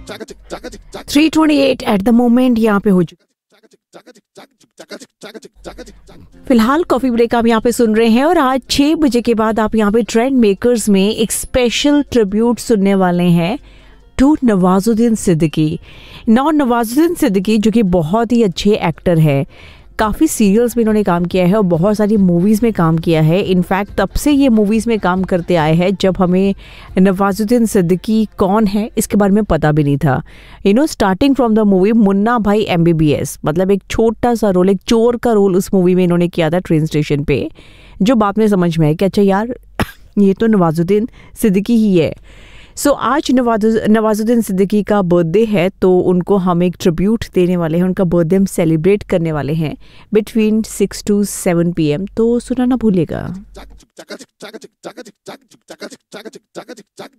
3:28 at the moment यहाँ पे हो चुका। फिलहाल कॉफी ब्रेक आप यहाँ पे सुन रहे हैं और आज 6 बजे के बाद आप यहाँ पे ट्रेंड मेकर्स में एक स्पेशल ट्रिब्यूट सुनने वाले हैं टू नवाजुद्दीन सिद्दीकी। नवाजुद्दीन सिद्दीकी जो कि बहुत ही अच्छे एक्टर है, काफ़ी सीरियल्स में इन्होंने काम किया है और बहुत सारी मूवीज़ में काम किया है। इनफैक्ट तब से ये मूवीज़ में काम करते आए हैं जब हमें नवाजुद्दीन सिद्दीकी कौन है इसके बारे में पता भी नहीं था। Starting from the movie Munna भाई MBBS, मतलब एक छोटा सा रोल, एक चोर का रोल उस मूवी में इन्होंने किया था ट्रेन स्टेशन पे, जो बाद में समझ में आया कि अच्छा यार ये तो नवाजुद्दीन सिद्दीकी ही है। सो आज नवाजुद्दीन सिद्दीकी का बर्थडे है, तो उनको हम एक ट्रिब्यूट देने वाले हैं। उनका बर्थडे हम सेलिब्रेट करने वाले हैं बिटवीन 6 to 7 PM, तो सुना ना भूलिएगा।